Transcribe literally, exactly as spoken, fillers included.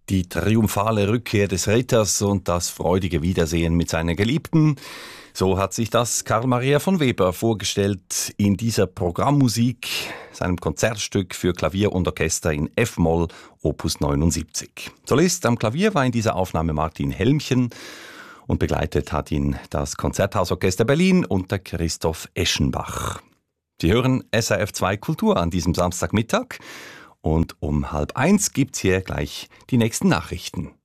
Die triumphale Rückkehr des Ritters und das freudige Wiedersehen mit seiner Geliebten. So hat sich das Karl Maria von Weber vorgestellt in dieser Programmmusik, seinem Konzertstück für Klavier und Orchester in F-Moll, Opus neunundsiebzig. Solist am Klavier war in dieser Aufnahme Martin Helmchen und begleitet hat ihn das Konzerthausorchester Berlin unter Christoph Eschenbach. Sie hören S R F zwei Kultur an diesem Samstagmittag und um halb eins gibt's hier gleich die nächsten Nachrichten.